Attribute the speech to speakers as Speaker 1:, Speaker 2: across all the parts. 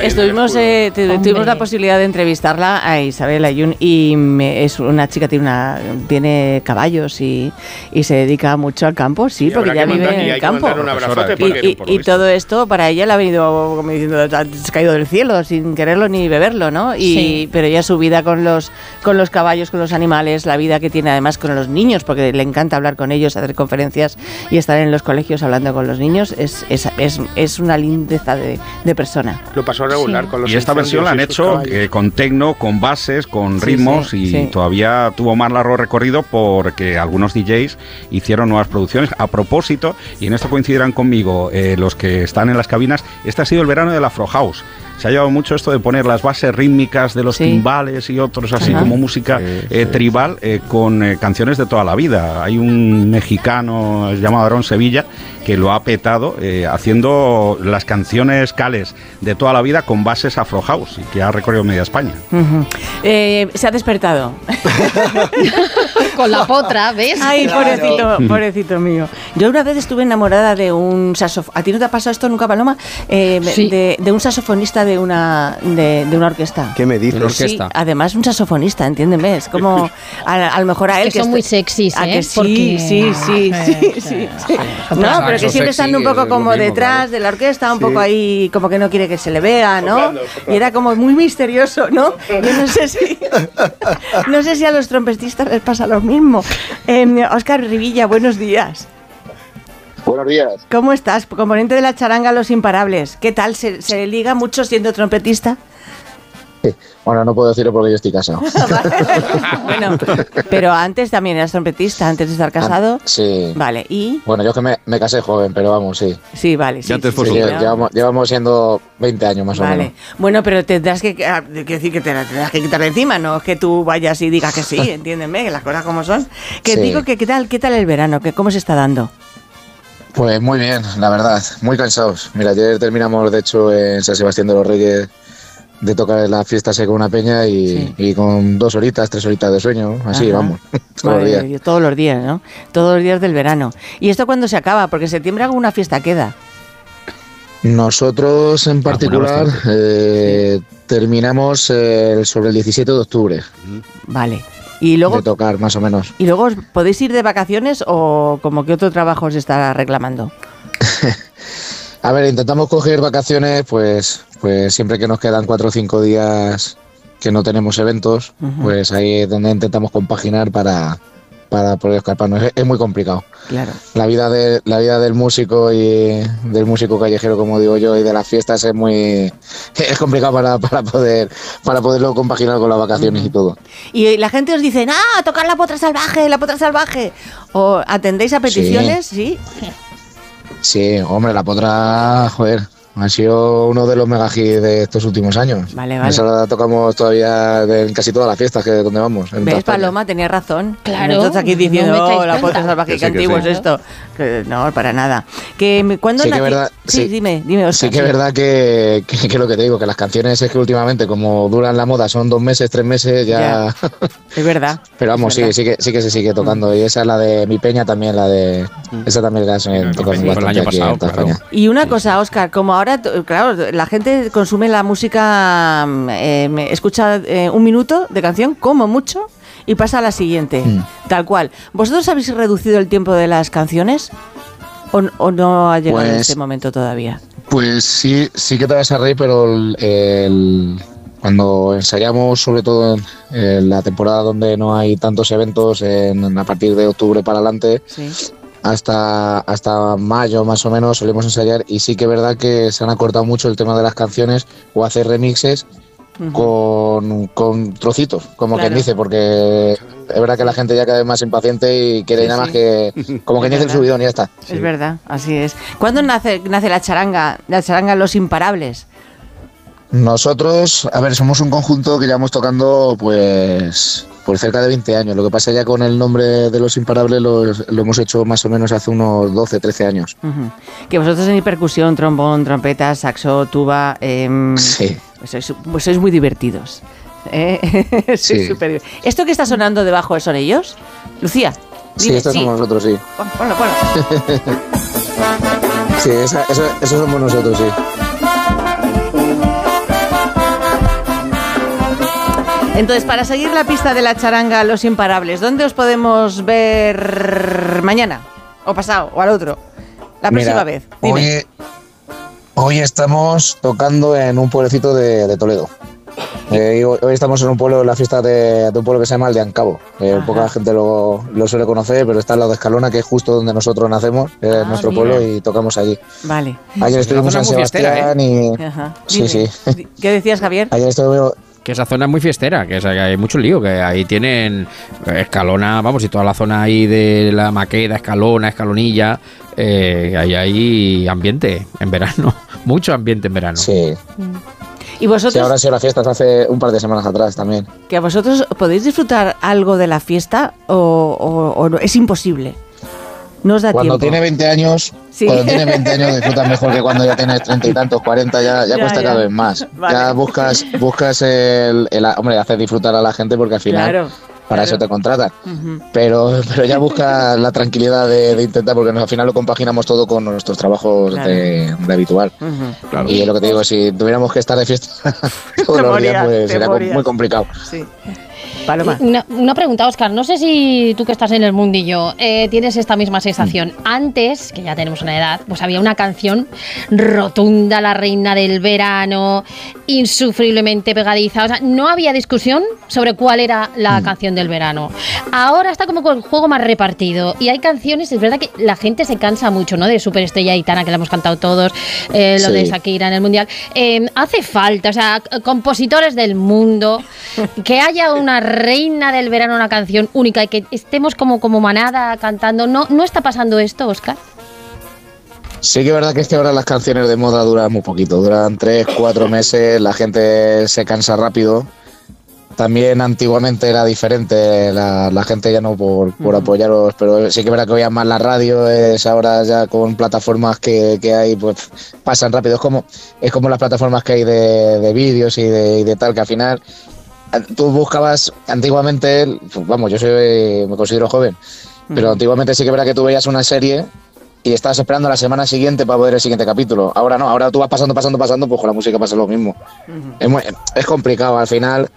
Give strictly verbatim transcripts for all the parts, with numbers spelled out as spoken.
Speaker 1: estuvimos, eh, tuvimos la posibilidad de entrevistarla a Isabel Ayun y me, es una chica, tiene una tiene caballos y, y se dedica mucho al campo, sí, y porque ya vive en el campo. Y, y, y todo esto para ella le ha venido como diciendo, ha caído del cielo sin quererlo ni beberlo, ¿no? Y, sí. Pero ella su vida con los, con los caballos, con los animales, la vida que tiene además con los niños, porque le encanta hablar con ellos, hacer conferencias y estar en los colegios hablando con los niños, es, es, es, es una lindeza de, de persona.
Speaker 2: Lo pasó regular sí. con los
Speaker 3: Y esta versión la han hecho eh, con tecno, con bases, con ritmos sí, sí, y sí. todavía tuvo más largo recorrido porque algunos D Js hicieron nuevas producciones. A propósito, y en esto coincidirán conmigo eh, los que están en las cabinas, este ha sido el verano del Afro House. Se ha llevado mucho esto de poner las bases rítmicas de los sí. timbales y otros así Ajá. como música sí, eh, sí. tribal eh, con eh, canciones de toda la vida. Hay un mexicano llamado Aarón Sevilla que lo ha petado eh, haciendo las canciones cales de toda la vida con bases Afro House y que ha recorrido media España.
Speaker 1: Uh-huh. eh, se ha despertado.
Speaker 4: Con la potra, ¿ves?
Speaker 1: Ay, claro. pobrecito, pobrecito mío. Yo una vez estuve enamorada de un saxofonista. ¿A ti no te ha pasado esto nunca, Paloma? Eh, sí. de, de un saxofonista de una de, de una orquesta.
Speaker 5: ¿Qué me dices?
Speaker 1: Sí, además un saxofonista, entiéndeme. Es como, a, a lo mejor a él...
Speaker 4: Es que, que son muy sexys, ¿eh?
Speaker 1: A que sí, Porque... sí, sí, sí, sí, sí, sí. No, pero que siempre están un poco como mismo, detrás claro. de la orquesta, un sí. poco ahí, como que no quiere que se le vea, ¿no? Soplando, soplando. Y era como muy misterioso, ¿no? Yo no sé si... no sé si a los trompetistas les pasa lo mismo. Eh, Óscar Rivilla, buenos días.
Speaker 6: Buenos días.
Speaker 1: ¿Cómo estás? Componente de la charanga Los Imparables. ¿Qué tal? ¿Se, se liga mucho siendo trompetista?
Speaker 6: Sí. Bueno, no puedo decirlo porque yo estoy casado.
Speaker 1: Bueno, pero antes también eras trompetista, antes de estar casado.
Speaker 6: Ah, sí.
Speaker 1: Vale, ¿y?
Speaker 6: Bueno, yo es que me, me casé joven, pero vamos, sí.
Speaker 1: Sí, vale, sí.
Speaker 6: Ya antes sí, fue sí, sí, llevamos, llevamos siendo veinte años más
Speaker 1: vale.
Speaker 6: o menos.
Speaker 1: Bueno, pero tendrás que, que decir que te la tendrás que quitar de encima, no es que tú vayas y digas que sí, entiéndeme, que las cosas como son. Que sí. digo que qué tal, qué tal el verano, que cómo se está dando.
Speaker 6: Pues muy bien, la verdad, muy cansados. Mira, ayer terminamos, de hecho, en San Sebastián de los Reyes de tocar en la fiesta con una peña y, sí. y con dos horitas, tres horitas de sueño, así Ajá. vamos, todos vale, los días.
Speaker 1: Todos los días, ¿no? Todos los días del verano. ¿Y esto cuándo se acaba? Porque en septiembre alguna fiesta queda.
Speaker 6: Nosotros en particular eh, terminamos eh, sobre el diecisiete de octubre.
Speaker 1: Vale. Y luego,
Speaker 6: de tocar, más o menos.
Speaker 1: ¿Y luego podéis ir de vacaciones o como que otro trabajo os está reclamando?
Speaker 6: A ver, intentamos coger vacaciones, pues, pues siempre que nos quedan cuatro o cinco días que no tenemos eventos, uh-huh. pues ahí es donde intentamos compaginar para, para poder escaparnos. Es, es muy complicado.
Speaker 1: Claro.
Speaker 6: La vida de la vida del músico y del músico callejero, como digo yo, y de las fiestas es muy es complicado para, para poder para poderlo compaginar con las vacaciones uh-huh. y todo.
Speaker 1: Y la gente os dice, ah, tocar la potra salvaje, la potra salvaje. O atendéis a peticiones, sí. ¿Sí?
Speaker 6: Sí, hombre, la potra, joder, ha sido uno de los mega hits de estos últimos años.
Speaker 1: Vale, vale.
Speaker 6: Esa la tocamos todavía en casi todas las fiestas que donde vamos.
Speaker 1: ¿Ves, Paloma? Tenías razón.
Speaker 4: Claro.
Speaker 1: Nosotros aquí diciendo, no oh, la potra salvaje, qué antiguo es esto. Que, no, para nada. Que, ¿cuándo
Speaker 6: sí,
Speaker 1: nace?
Speaker 6: que verdad,
Speaker 1: sí, sí, dime, dime, Óscar.
Speaker 6: Sí que es verdad que, que, que lo que te digo, que las canciones es que últimamente, como duran la moda, son dos meses, tres meses, ya... ya.
Speaker 1: Es verdad.
Speaker 6: Pero vamos, sí, sí, que, sí que se sigue tocando. Mm. Y esa es la de Mi Peña también, la de... Mm. Esa también la hacen tocando bastante aquí en España.
Speaker 1: Y una cosa, Óscar, como ahora, claro, la gente consume la música, eh, escucha eh, un minuto de canción, como mucho, y pasa a la siguiente, mm. tal cual. ¿Vosotros habéis reducido el tiempo de las canciones? ¿O, o no ha llegado pues, este momento todavía?
Speaker 6: Pues sí, sí que te vas a reír, pero el, el, cuando ensayamos, sobre todo en, en la temporada donde no hay tantos eventos, en, a partir de octubre para adelante, sí. hasta, hasta mayo más o menos solemos ensayar, y sí que es verdad que se han acortado mucho el tema de las canciones o hacer remixes uh-huh. con, con trocitos, como claro. quien dice, porque es verdad que la gente ya cada vez más impaciente y quiere sí, nada sí. más que como que dice el subidón y ya está.
Speaker 1: Es sí. verdad, así es. ¿Cuándo nace, nace la charanga, la charanga Los Imparables?
Speaker 6: Nosotros, a ver, somos un conjunto que llevamos tocando pues por cerca de veinte años. Lo que pasa ya con el nombre de Los Imparables lo, lo hemos hecho más o menos hace unos doce, trece años. Uh-huh.
Speaker 1: Que vosotros tenéis percusión, trombón, trompeta, saxo, tuba, eh,
Speaker 6: sí.
Speaker 1: pues sois, pues sois muy divertidos. ¿Eh? Sí. Super... ¿Esto que está sonando debajo son ellos? Lucía.
Speaker 6: Sí, esto sí. somos nosotros, sí.
Speaker 1: Ponlo, ponlo.
Speaker 6: Sí, esa, eso, eso somos nosotros, sí.
Speaker 1: Entonces, para seguir la pista de la charanga Los Imparables, ¿dónde os podemos ver mañana? ¿O pasado? ¿O al otro? La próxima
Speaker 6: Mira,
Speaker 1: vez. Dime.
Speaker 6: Hoy, hoy estamos tocando en un pueblecito de, de Toledo. Eh, hoy, hoy estamos en un pueblo, la fiesta de, de un pueblo que se llama Aldeancabo. Eh, poca gente lo, lo suele conocer, pero está al lado de Escalona, que es justo donde nosotros nacemos, es ah, nuestro mira. pueblo, y tocamos allí.
Speaker 1: Vale.
Speaker 6: Ayer estuvimos en Sebastián, ¿eh? y...
Speaker 1: Ajá.
Speaker 6: Sí, sí.
Speaker 1: ¿Qué decías, Javier?
Speaker 6: Ayer estuvimos...
Speaker 2: Que esa zona es muy fiestera, que, es, que hay mucho lío, que ahí tienen Escalona, vamos, y toda la zona ahí de la Maqueda, Escalona, Escalonilla, eh, ahí hay ambiente en verano, mucho ambiente en verano.
Speaker 6: Sí.
Speaker 1: ¿Y vosotros?
Speaker 6: Sí, ahora ha sido la fiesta hace un par de semanas atrás también.
Speaker 1: ¿Que vosotros podéis disfrutar algo de la fiesta o, o, o no? Es imposible? No os da
Speaker 6: cuando
Speaker 1: tiempo.
Speaker 6: Tiene veinte años, sí. Cuando tiene veinte años disfrutas mejor que cuando ya tienes treinta y tantos, cuarenta, ya, ya, ya cuesta ya. cada vez más. Vale. Ya buscas buscas el, el, hombre, hacer disfrutar a la gente porque al final
Speaker 1: claro,
Speaker 6: para
Speaker 1: claro.
Speaker 6: eso te contratan. Uh-huh. Pero pero ya buscas la tranquilidad de, de intentar, porque al final lo compaginamos todo con nuestros trabajos claro. de, de habitual. Uh-huh. Claro. Y lo que te digo, si tuviéramos que estar de fiesta todos los días, pues sería morías. muy complicado.
Speaker 1: Sí. Paloma.
Speaker 4: Una, una pregunta, Óscar, no sé si tú que estás en el mundillo eh, tienes esta misma sensación. Mm. Antes, que ya tenemos una edad, pues había una canción rotunda, la reina del verano, insufriblemente pegadiza, o sea, no había discusión sobre cuál era la mm. canción del verano. Ahora está como con el juego más repartido y hay canciones, es verdad que la gente se cansa mucho, ¿no? De Superestrella Aitana, que la hemos cantado todos, eh, lo sí. de Shakira en el Mundial. Eh, hace falta, o sea, compositores del mundo, que haya una reina del verano, una canción única y que estemos como, como manada cantando. ¿No, ¿No está pasando esto, Óscar?
Speaker 6: Sí que es verdad que es que ahora las canciones de moda duran muy poquito, duran tres, cuatro meses, la gente se cansa rápido. También antiguamente era diferente, la, la gente ya no por, por uh-huh. apoyaros, pero sí que es verdad que oían más la radio, es ahora ya con plataformas que, que hay, pues pasan rápido. Es como, es como las plataformas que hay de, de vídeos y de, y de tal, que al final tú buscabas antiguamente, vamos, yo soy, me considero joven, uh-huh. pero antiguamente sí que es verdad que tú veías una serie y estabas esperando la semana siguiente para ver el siguiente capítulo. Ahora no, ahora tú vas pasando, pasando, pasando, pues con la música pasa lo mismo. Uh-huh. Es, muy, es complicado, al final,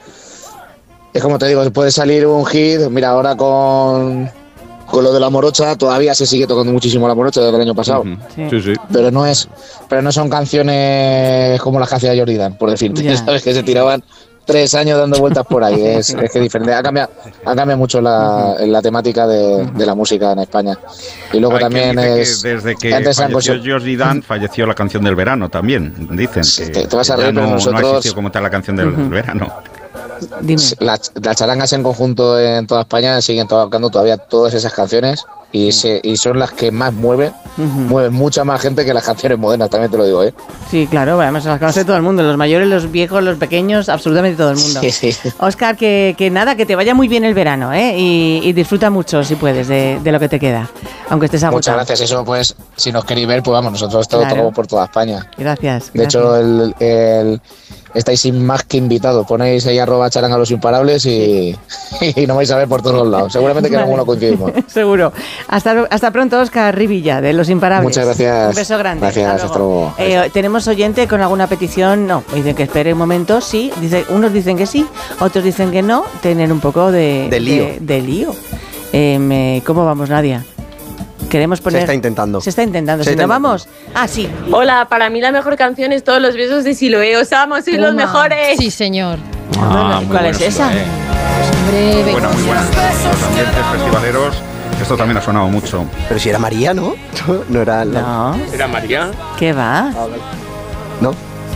Speaker 6: es como te digo, puede salir un hit, mira, ahora con... Con lo de la morocha todavía se sigue tocando muchísimo la morocha desde el año pasado.
Speaker 3: Uh-huh. Sí. Sí, sí.
Speaker 6: Pero no es, pero no son canciones como las que hacía Jordi Dan, por decirte, yeah. sabes que se tiraban tres años dando vueltas por ahí, es, es que diferente, ha cambiado, ha cambiado mucho la, uh-huh. la temática de, de la música en España. Y luego
Speaker 3: Hay
Speaker 6: también es...
Speaker 3: Que desde que antes falleció han... Jordi Dan, falleció la canción del verano también, dicen.
Speaker 6: Sí,
Speaker 3: que
Speaker 6: te, te vas a reír,
Speaker 3: no,
Speaker 6: nosotros...
Speaker 3: no ha existido como tal la canción del uh-huh. verano.
Speaker 1: Dime.
Speaker 6: Las la charangas en conjunto en toda España siguen tocando todavía todas esas canciones y, se, y son las que más mueven, uh-huh. mueven mucha más gente que las canciones modernas, también te lo digo, ¿eh?
Speaker 1: Sí, claro, además las conoce todo el mundo, los mayores, los viejos, los pequeños, absolutamente todo el mundo.
Speaker 6: Sí, sí.
Speaker 1: Óscar, que, que nada, que te vaya muy bien el verano, ¿eh? Y, y disfruta mucho, si puedes, de, de lo que te queda, aunque estés agotado.
Speaker 6: Muchas gracias, eso pues, si nos queréis ver, pues vamos, nosotros estamos claro. por toda España.
Speaker 1: Gracias.
Speaker 6: De
Speaker 1: gracias.
Speaker 6: hecho, el... el estáis sin más que invitados. Ponéis ahí arroba charanga los imparables y, y nos vais a ver por todos los lados. Seguramente que vale. en alguno coincidimos.
Speaker 1: Seguro. Hasta, hasta pronto, Óscar Rivilla, de Los Imparables.
Speaker 6: Muchas gracias.
Speaker 1: Un beso grande.
Speaker 6: Gracias, hasta luego.
Speaker 1: Hasta luego. Eh, ¿Tenemos oyente con alguna petición? No. Dicen que espere un momento. Sí. Dice, unos dicen que sí, otros dicen que no. Tener un poco de...
Speaker 5: De lío.
Speaker 1: De, de lío. Eh, me, ¿Cómo vamos, Nadia? Queremos poner...
Speaker 5: Se está intentando.
Speaker 1: Se está intentando.
Speaker 5: Se
Speaker 1: si
Speaker 5: está
Speaker 1: no
Speaker 5: intentando.
Speaker 1: vamos... Ah, sí.
Speaker 7: Hola, para mí la mejor canción es Todos los besos de Siloé. ¡Os amo! ¡Sois los mejores!
Speaker 4: Sí, señor.
Speaker 3: Ah,
Speaker 1: ¿Cuál es esa?
Speaker 4: Hombre,
Speaker 3: muy buena, muy buena. Los ambientes festivaleros, esto también ha sonado mucho.
Speaker 5: Pero si era María, ¿no? No era... La...
Speaker 1: No.
Speaker 8: ¿Era María?
Speaker 1: ¿Qué va?
Speaker 5: No.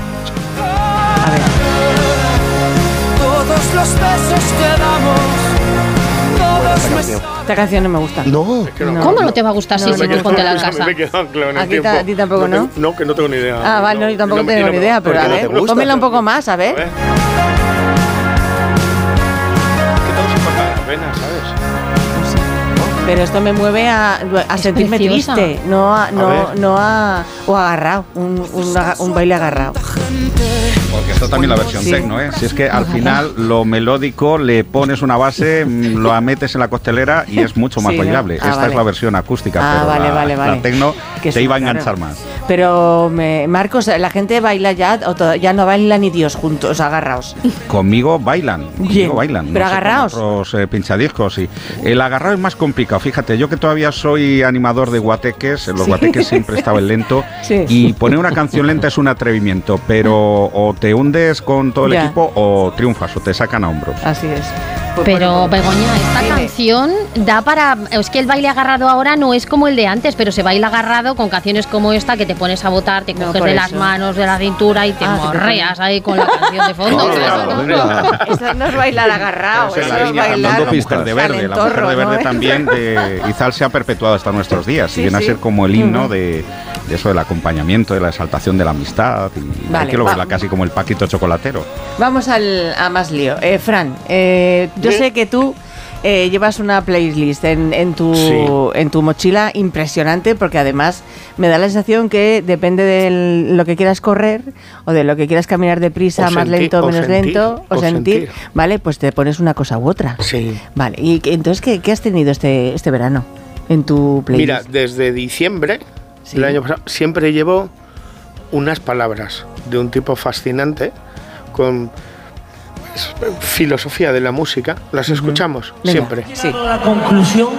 Speaker 1: A ver.
Speaker 9: Todos los besos que damos, todos me...
Speaker 1: Esta canción no me gusta.
Speaker 5: No.
Speaker 8: Es que no.
Speaker 4: ¿Cómo no te va a gustar si
Speaker 1: no,
Speaker 4: si
Speaker 1: no,
Speaker 4: tú ponte la
Speaker 8: A mí
Speaker 4: casa?
Speaker 8: me he quedado claro en el
Speaker 1: ¿A ti,
Speaker 8: tiempo.
Speaker 1: a ti tampoco, no?
Speaker 8: No, que no tengo ni idea.
Speaker 1: Ah, vale, no, yo tampoco
Speaker 8: no,
Speaker 1: tengo
Speaker 8: no,
Speaker 1: ni idea, pero a
Speaker 5: no
Speaker 1: ver,
Speaker 5: te gusta,
Speaker 1: pónmela un
Speaker 8: pero-
Speaker 1: poco más, a ver.
Speaker 8: A ver. Que todo se corta las venas, ¿sabes?
Speaker 1: Pero esto me mueve a, a
Speaker 4: Es
Speaker 1: sentirme
Speaker 4: preciosa.
Speaker 1: triste, no a, no,
Speaker 8: ver.
Speaker 1: no a, o agarrado, un, un, un baile agarrado.
Speaker 3: Porque esto también la versión
Speaker 1: Sí.
Speaker 3: techno, ¿eh? Si es que al final lo melódico le pones una base, mm, lo metes en la costelera y es mucho más
Speaker 1: Sí, ¿no?
Speaker 3: bailable.
Speaker 1: Ah,
Speaker 3: Esta
Speaker 1: vale.
Speaker 3: es la versión acústica,
Speaker 1: Ah,
Speaker 3: pero
Speaker 1: vale,
Speaker 3: la,
Speaker 1: vale, vale.
Speaker 3: la techno
Speaker 1: que
Speaker 3: te
Speaker 1: sí,
Speaker 3: iba a
Speaker 1: claro.
Speaker 3: enganchar más.
Speaker 1: Pero, me, Marcos, ¿la gente baila ya o to- ya no bailan ni Dios juntos, agarraos?
Speaker 3: Conmigo bailan,
Speaker 1: Bien,
Speaker 3: conmigo bailan.
Speaker 1: pero
Speaker 3: no sé,
Speaker 1: agarraos.
Speaker 3: con otros eh, pinchadiscos, sí. El agarrado es más complicado, fíjate, yo que todavía soy animador de guateques, en los
Speaker 1: Sí.
Speaker 3: guateques siempre estaba el lento,
Speaker 1: Sí.
Speaker 3: y poner una canción lenta es un atrevimiento, pero o te hundes con todo el
Speaker 1: Ya.
Speaker 3: equipo o triunfas, o te sacan a hombros.
Speaker 1: Así es. Pues,
Speaker 4: Pero,
Speaker 1: bueno,
Speaker 4: Begoña, esta
Speaker 1: dime.
Speaker 4: canción da para... Es que el baile agarrado ahora no es como el de antes, pero se baila agarrado con canciones como esta que te pones a votar, te
Speaker 1: No,
Speaker 4: coges
Speaker 1: por
Speaker 4: de
Speaker 1: eso.
Speaker 4: las manos, de la cintura y te
Speaker 1: Ah, que te
Speaker 4: morreas ahí con la canción de fondo.
Speaker 3: No,
Speaker 4: Claro,
Speaker 3: no,
Speaker 4: ¿no?
Speaker 3: no.
Speaker 1: Eso no es bailar agarrado,
Speaker 3: Esa es
Speaker 1: eso
Speaker 3: la
Speaker 1: es
Speaker 3: línea,
Speaker 1: bailar
Speaker 3: cantando pistas de verde. La mujer
Speaker 1: calentorro,
Speaker 3: de verde
Speaker 1: ¿no?
Speaker 3: también de Izal se ha perpetuado hasta nuestros días
Speaker 1: Sí,
Speaker 3: y viene
Speaker 1: sí.
Speaker 3: a ser como el himno
Speaker 1: Ujú.
Speaker 3: de, de eso del acompañamiento, de la exaltación de la amistad. Y
Speaker 1: Vale,
Speaker 3: hay que lo
Speaker 1: va.
Speaker 3: verla casi como el Paquito chocolatero.
Speaker 1: Vamos al, a más lío. Eh, Fran, eh, yo
Speaker 8: Sí.
Speaker 1: sé que tú eh, llevas una playlist en, en, tu,
Speaker 8: Sí.
Speaker 1: en tu mochila impresionante, porque además me da la sensación que depende de lo que quieras correr o de lo que quieras caminar deprisa,
Speaker 8: O
Speaker 1: más
Speaker 8: sentir-
Speaker 1: lento,
Speaker 8: o
Speaker 1: menos
Speaker 8: sentir,
Speaker 1: lento, o,
Speaker 8: o
Speaker 1: sentir,
Speaker 8: sentir.
Speaker 1: ¿vale? Pues te pones una cosa u otra.
Speaker 8: Sí.
Speaker 1: Vale, y que- entonces, ¿qué, qué has tenido este, este verano en tu playlist?
Speaker 8: Mira, desde diciembre
Speaker 1: Sí.
Speaker 8: del año pasado siempre llevo unas palabras de un tipo fascinante con pues, filosofía de la música. Las escuchamos
Speaker 1: Venga,
Speaker 8: siempre.
Speaker 1: sí.
Speaker 9: La conclusión